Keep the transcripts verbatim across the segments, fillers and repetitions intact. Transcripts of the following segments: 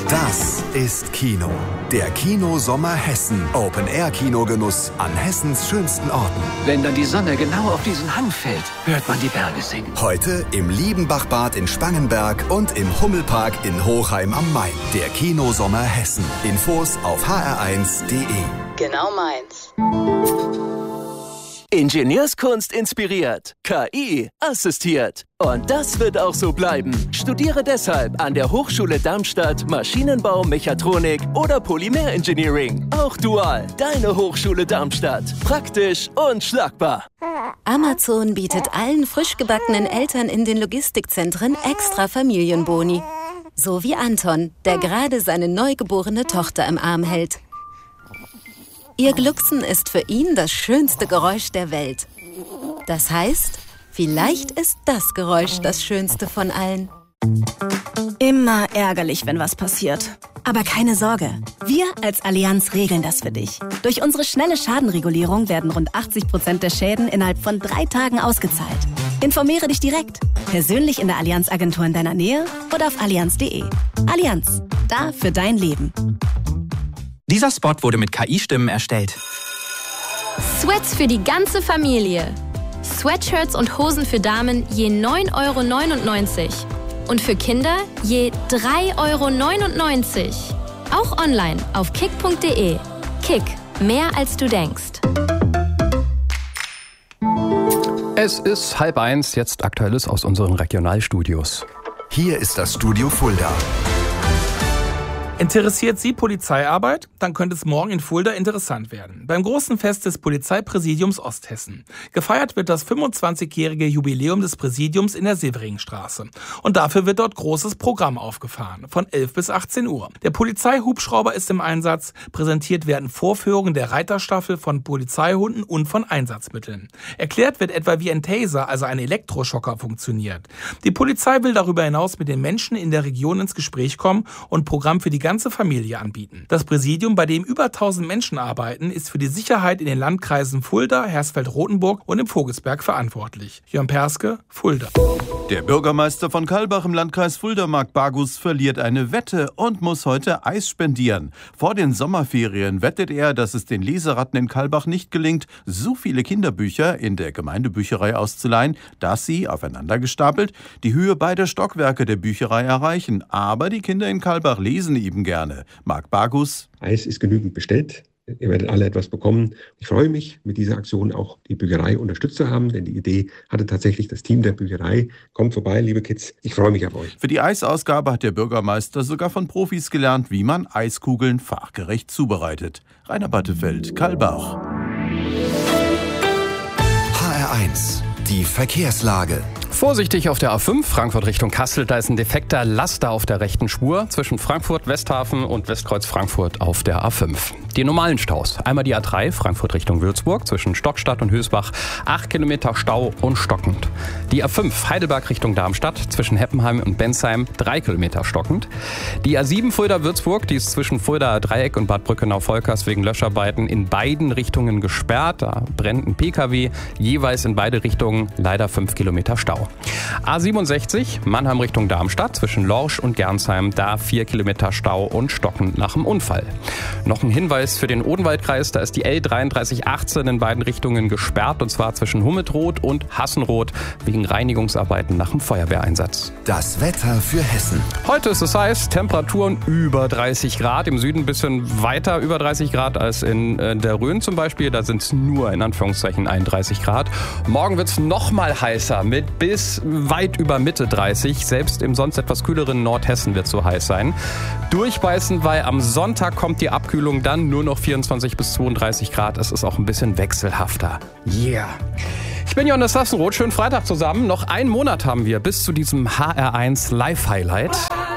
Das ist Kino. Der Kinosommer Hessen. Open-Air-Kinogenuss an Hessens schönsten Orten. Wenn dann die Sonne genau auf diesen Hang fällt, hört man die Berge singen. Heute im Liebenbachbad in Spangenberg und im Hummelpark in Hochheim am Main. Der Kinosommer Hessen. Infos auf h r eins punkt d e. Genau meins. Ingenieurskunst inspiriert, K I assistiert. Und das wird auch so bleiben. Studiere deshalb an der Hochschule Darmstadt Maschinenbau, Mechatronik oder Polymerengineering. Auch dual. Deine Hochschule Darmstadt. Praktisch und schlagbar. Amazon bietet allen frisch gebackenen Eltern in den Logistikzentren extra Familienboni. So wie Anton, der gerade seine neugeborene Tochter im Arm hält. Ihr Glucksen ist für ihn das schönste Geräusch der Welt. Das heißt, vielleicht ist das Geräusch das schönste von allen. Immer ärgerlich, wenn was passiert. Aber keine Sorge, wir als Allianz regeln das für dich. Durch unsere schnelle Schadenregulierung werden rund achtzig Prozent der Schäden innerhalb von drei Tagen ausgezahlt. Informiere dich direkt, persönlich in der Allianz-Agentur in deiner Nähe oder auf allianz punkt d e. Allianz, da für dein Leben. Dieser Spot wurde mit K I-Stimmen erstellt. Sweats für die ganze Familie. Sweatshirts und Hosen für Damen je neun Euro neunundneunzig. Und für Kinder je drei Euro neunundneunzig. Auch online auf kick punkt d e. Kick, mehr als du denkst. Es ist halb eins, jetzt Aktuelles aus unseren Regionalstudios. Hier ist das Studio Fulda. Interessiert Sie Polizeiarbeit? Dann könnte es morgen in Fulda interessant werden. Beim großen Fest des Polizeipräsidiums Osthessen. Gefeiert wird das fünfundzwanzigjährige Jubiläum des Präsidiums in der Severingstraße. Und dafür wird dort großes Programm aufgefahren. Von elf bis achtzehn Uhr. Der Polizeihubschrauber ist im Einsatz. Präsentiert werden Vorführungen der Reiterstaffel von Polizeihunden und von Einsatzmitteln. Erklärt wird etwa, wie ein Taser, also ein Elektroschocker, funktioniert. Die Polizei will darüber hinaus mit den Menschen in der Region ins Gespräch kommen und Programm für die ganze Familie anbieten. Das Präsidium, bei dem über tausend Menschen arbeiten, ist für die Sicherheit in den Landkreisen Fulda, Hersfeld-Rotenburg und im Vogelsberg verantwortlich. Jörn Perske, Fulda. Der Bürgermeister von Kalbach im Landkreis Fulda, Marc Bagus, verliert eine Wette und muss heute Eis spendieren. Vor den Sommerferien wettet er, dass es den Leseratten in Kalbach nicht gelingt, so viele Kinderbücher in der Gemeindebücherei auszuleihen, dass sie, aufeinander gestapelt, die Höhe beider Stockwerke der Bücherei erreichen. Aber die Kinder in Kalbach lesen eben gerne. Marc Bagus. Eis ist genügend bestellt. Ihr werdet alle etwas bekommen. Ich freue mich, mit dieser Aktion auch die Bücherei unterstützt zu haben, denn die Idee hatte tatsächlich das Team der Bücherei. Kommt vorbei, liebe Kids. Ich freue mich auf euch. Für die Eisausgabe hat der Bürgermeister sogar von Profis gelernt, wie man Eiskugeln fachgerecht zubereitet. Rainer Battefeld, Kalbach. H R eins. Die Verkehrslage. Vorsichtig auf der A fünf, Frankfurt Richtung Kassel. Da ist ein defekter Laster auf der rechten Spur zwischen Frankfurt, Westhafen und Westkreuz Frankfurt auf der A fünf. Die normalen Staus. Einmal die A drei, Frankfurt Richtung Würzburg, zwischen Stockstadt und Hösbach. acht Kilometer Stau und stockend. Die A fünf, Heidelberg Richtung Darmstadt, zwischen Heppenheim und Bensheim. drei Kilometer stockend. Die A sieben, Fulda-Würzburg, die ist zwischen Fulda Dreieck und Bad Brückenau-Volkers wegen Löscharbeiten in beiden Richtungen gesperrt. Da brennt ein P K W, jeweils in beide Richtungen leider fünf Kilometer Stau. A siebenundsechzig, Mannheim Richtung Darmstadt, zwischen Lorsch und Gernsheim, da vier Kilometer Stau und stockend nach dem Unfall. Noch ein Hinweis für den Odenwaldkreis, da ist die L dreiunddreißig achtzehn in beiden Richtungen gesperrt, und zwar zwischen Hummetroth und Hassenroth wegen Reinigungsarbeiten nach dem Feuerwehreinsatz. Das Wetter für Hessen. Heute ist es heiß, Temperaturen über dreißig Grad, im Süden ein bisschen weiter über dreißig Grad als in äh, der Rhön zum Beispiel, da sind es nur in Anführungszeichen einunddreißig Grad. Morgen wird es noch mal heißer mit bis weit über Mitte dreißig. Selbst im sonst etwas kühleren Nordhessen wird es so heiß sein. Durchbeißen, weil am Sonntag kommt die Abkühlung dann nur noch vierundzwanzig bis zweiunddreißig Grad. Es ist auch ein bisschen wechselhafter. Yeah. Ich bin Johannes Sassenroth. Schönen Freitag zusammen. Noch einen Monat haben wir bis zu diesem H R eins Live-Highlight.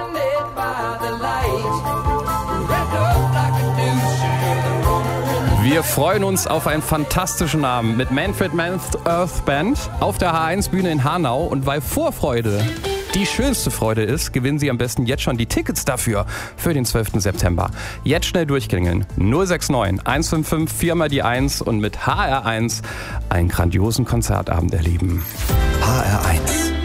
Wir freuen uns auf einen fantastischen Abend mit Manfred Mann's Earth Band auf der H eins Bühne in Hanau. Und weil Vorfreude die schönste Freude ist, gewinnen Sie am besten jetzt schon die Tickets dafür für den zwölften September. Jetzt schnell durchklingeln. null sechs neun eins fünf fünf vier mal die eins und mit H R eins einen grandiosen Konzertabend erleben. H R eins.